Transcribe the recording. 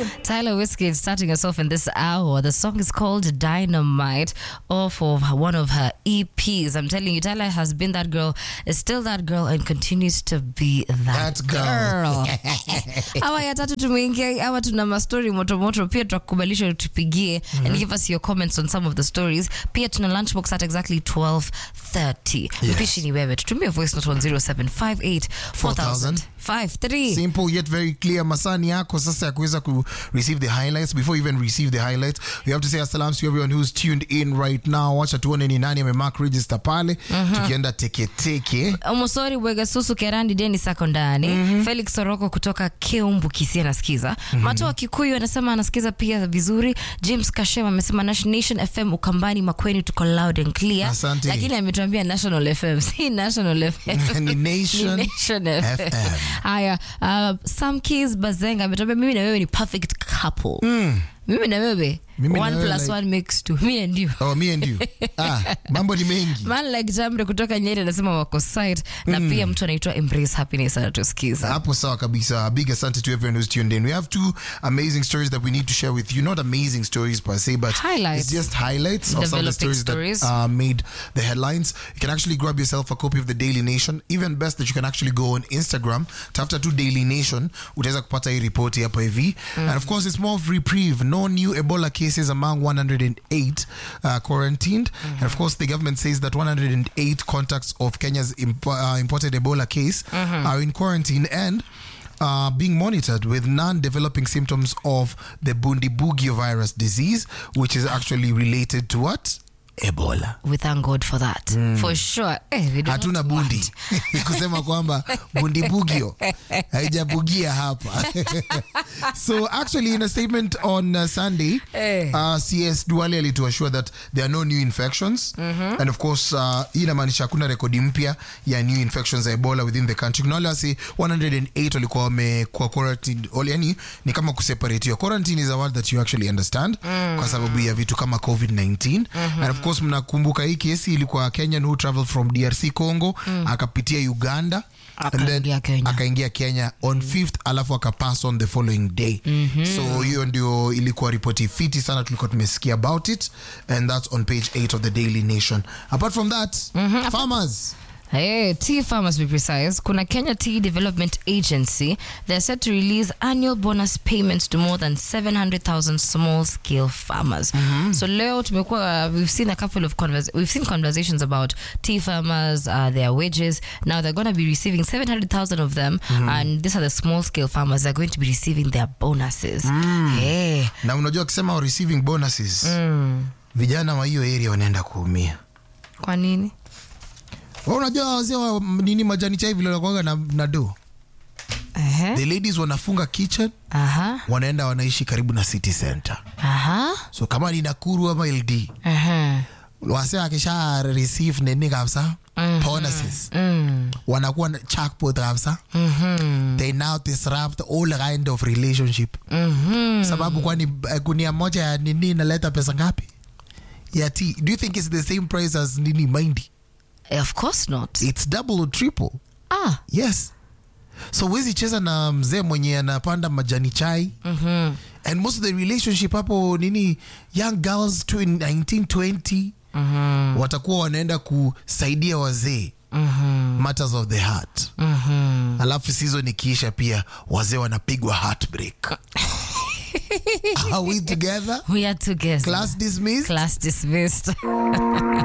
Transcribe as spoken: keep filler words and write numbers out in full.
Tyler Whiskey starting us off in this hour. The song is called Dynamite, off of one of her E Ps. I'm telling you, Tyler has been that girl, is still that girl, and continues to be that, That girl. girl. Awa ya tatu tumeingia, awa tuna mastori moto moto, pia tutakubalisha tupigie and give us your comments on some of the stories. Pia tuna lunchbox at exactly twelve thirty. Yes. Mpishi ni wewe, tutumie voice note on zero seven five eight four thousand five three. Simple yet very clear. Masani yako sasa ya kuweza ku receive the highlights. Before you even receive the highlights, we have to say assalam to everyone who's tuned in right now. Wacha tuone ni nani amemark register pale. Tukienda teke teke. Omosori Bwega Susu Kerandi Dennis ako ndani. Mm-hmm. Felix Soroko kutoka Keumbu Kisii anasikiza. Mm-hmm. Mato wa Kikuyu anasema anasikiza pia vizuri. James Kashema amesema Nation F M Ukambani Makweni tuko loud and clear. Asante. Lakini ametuambia National F M, si National F M. Ni Nation, Ni Nation F M. F M. Haya, uh, Sam Keys Bazenga ametuambia mimi na wewe ni perfect couple. Mm. Mimi na wewe Mimi one na wewe plus like... one makes two. Me and you. Oh, me and you. Ah, mambo ni mengi. Man like Jamre kutoka Nyeri anasema wako site na mm. pia mtu anaitwa Embrace Happiness anatusikiza. Hapo sawa kabisa. Big asante to everyone who's tuned in. We have two amazing stories that we need to share with you. Not amazing stories per se, but highlights. It's just highlights of some of the stories, stories. that uh, made the headlines. You can actually grab yourself a copy of the Daily Nation. Even best that you can actually go on Instagram. Tafuta tu Daily Nation. Utaweza kupata hii ripoti hapa hivi. Mm. And of course, it's more of reprieve. No new Ebola cases among one hundred eight uh, quarantined. Mm-hmm. And of course, the government says that one hundred eight contacts of Kenya's imp- uh, imported Ebola case mm-hmm. are in quarantine and Uh, being monitored with none developing symptoms of the Bundibugyo virus disease, which is actually related to what? Ebola. We thank God for that. Mm. For sure. Eh, we do hatuna bundi kusema kwamba Bundibugyo haijabugia hapa. So actually in a statement on uh, Sunday, eh. uh, C S Duale alituassure that there are no new infections. Mm-hmm. And of course uh, hii inamaanisha hakuna rekodi mpya ya new infections za Ebola within the country. Kuna wale wasi one hundred eight walikuwa wamekuwa quarantined. Yani ni kama kuseparate your quarantine is a word that you actually understand mm. kwa sababu ya vitu kama COVID nineteen. Mm-hmm. And of course mnakumbuka hii kesi ilikuwa Kenyan who traveled from D R C Congo mm. akapitia Uganda and then akaingia Kenya on fifth alafu akapass on the following day. Mm-hmm. So hiyo ndio ilikuwa ripoti fiti sana tulikuwa tumesikia about it, and that's on page eight of the Daily Nation. Apart from that, mm-hmm. farmers Hey, tea farmers be precise. Kuna Kenya Tea Development Agency. They're set to release annual bonus payments to more than seven hundred thousand small-scale farmers. Mm-hmm. So leo tumekuwa, we've seen a couple of convers- we've seen conversations about tea farmers, uh, their wages. Now they're going to be receiving seven hundred thousand of them, mm-hmm. and these are the small-scale farmers. They're going to be receiving their bonuses. Mm. Hey. Na unajua kusema receiving bonuses, mm. vijana wa hiyo area wanaenda kuumia. Kwa nini? Unajua wazee wa nini majani chai vile wanakuanga na, na do. Uh-huh. The ladies wanafunga kitchen. Aha. Uh-huh. Wanaenda wanaishi karibu na city center. Aha. Uh-huh. So kama ni Nakuru ama L D. Aha. Uh-huh. Wase akisha receive nini kabisa? Mm-hmm. Bonuses. Mm. Wanakuwa na jackpot kabisa. Mhm. They now disrupt all kind of relationship. Mhm. Sababu kwani gunia moja ya nini inaleta pesa ngapi? Ya tea. Do you think it's the same price as nini mahindi? Of course not. It's double or triple. Ah. Yes. So wezi cheza na mzee mwenye anapanda majani chai. Mm-hmm. And most of the relationship hapo nini young girls to nineteen twenty mm-hmm. watakuwa wanaenda kusaidia wazee. Mm-hmm. Matters of the heart. Mm-hmm. Alafu season ikiisha pia wazee wanapigwa heartbreak. Are we together? We are together. Class dismissed. Class dismissed.